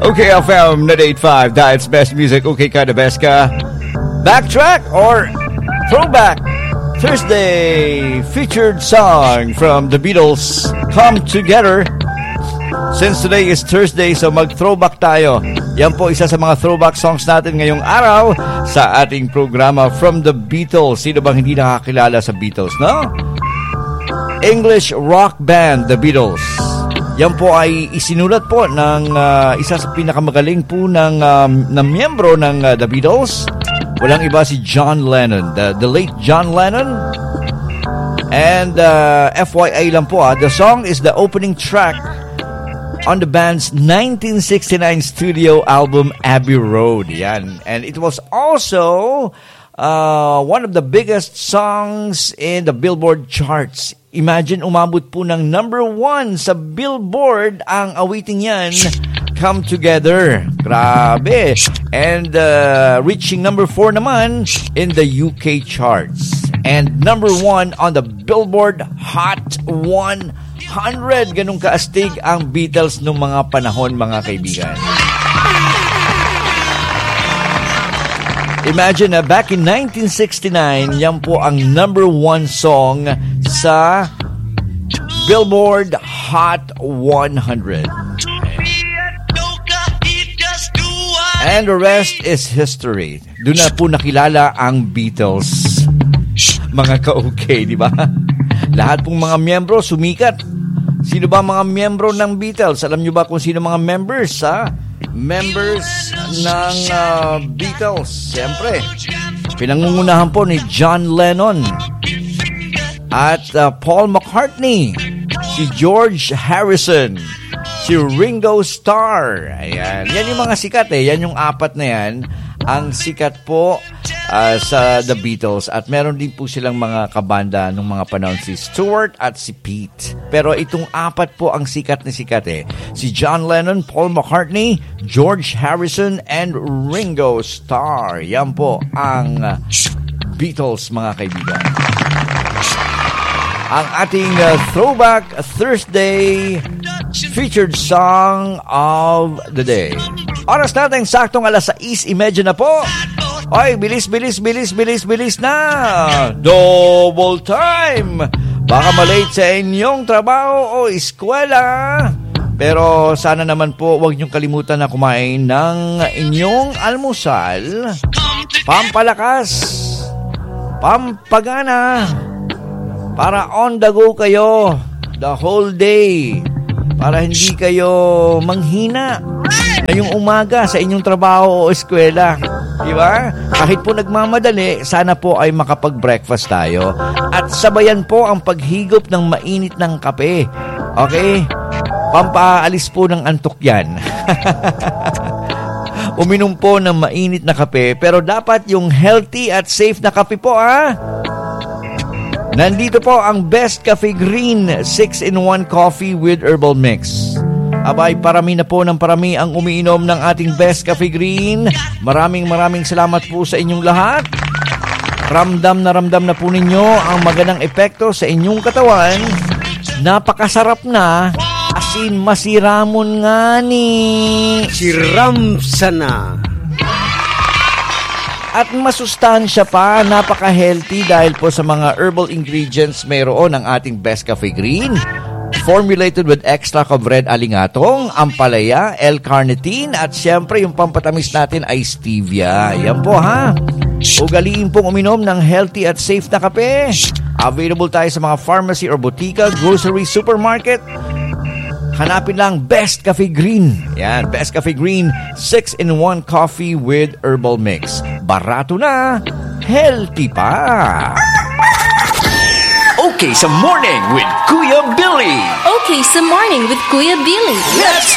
Okay, FM 985. That's best music. Okay, kind of best ka. Backtrack or throwback? Thursday featured song from the Beatles, Come Together. Since today is Thursday, so mag-throwback tayo. Yan po isa sa mga throwback songs natin ngayong araw sa ating programa From the Beatles. Sino bang hindi nakakilala sa Beatles, no? English rock band, The Beatles. Yan po ay isinulat po ng isa sa pinakamagaling po ng miyembro ng The Beatles. Walang iba si John Lennon, the late John Lennon. And FYI lang po, the song is the opening track on the band's 1969 studio album Abbey Road. Yan. And it was also one of the biggest songs in the Billboard charts. Imagine, umabot po ng number 1 sa Billboard ang awiting yan, Come Together. Grabe. And reaching number 4 naman in the UK charts. And number 1 on the Billboard Hot 100. Ganun kaastig ang Beatles nung mga panahon, mga kaibigan. Imagine na back in 1969, yan po ang number 1 song sa Billboard Hot 100. And the rest is history. Doon na po nakilala ang Beatles. Mga ka-okay, di ba? Lahat pong mga miyembro sumikat. Sino ba mga miyembro ng Beatles? Alam nyo ba kung sino mga members, ha? Members ng Beatles. Siyempre, pinangungunahan po ni John Lennon at Paul McCartney, si George Harrison, si Ringo Starr. Ayan. Yan yung mga sikat Yan yung apat na yan. Ang sikat po sa The Beatles. At meron din po silang mga kabanda nung mga panahon, si Stuart at si Pete. Pero itong apat po ang sikat na sikat Si John Lennon, Paul McCartney, George Harrison, and Ringo Starr. Yan po ang Beatles, mga kaibigan. Ang ating Throwback Thursday featured song of the day. Oras natin saktong 6:30 na po. Oy, bilis na. Double time. Baka malate sa inyong trabaho o eskwela. Pero sana naman po huwag niyong kalimutan na kumain ng inyong almusal. Pampalakas, pampagana, para on the go kayo the whole day. Para hindi kayo manghina ngayong umaga sa inyong trabaho o eskwela. Diba? Kahit po nagmamadali, sana po ay makapag-breakfast tayo. At sabayan po ang paghigop ng mainit ng kape. Okay? Pampaalis po ng antok yan. Uminom po ng mainit na kape, pero dapat yung healthy at safe na kape po, ha? Nandito po ang Best Cafe Green 6-in-1 coffee with herbal mix. Abay, parami na po ng parami ang umiinom ng ating Best Cafe Green. Maraming salamat po sa inyong lahat. Ramdam na po ninyo ang magandang epekto sa inyong katawan. Napakasarap na. Asin masiramon nga ni. Siram sana. At masustansya pa, napaka-healthy dahil po sa mga herbal ingredients mayroon ang ating Best Cafe Green. Formulated with extract of red alingatong, ampalaya, L-carnitine, at syempre yung pampatamis natin ay stevia. Yan po, ha? Ugaliin pong uminom ng healthy at safe na kape. Available tayo sa mga pharmacy or botika, grocery, supermarket. Hanapin lang Best Cafe Green. Yan, Best Cafe Green 6-in-1 coffee with herbal mix. Barato na, healthy pa. Okay sa morning with Kuya Billy. Okay sa morning with Kuya Billy. Let's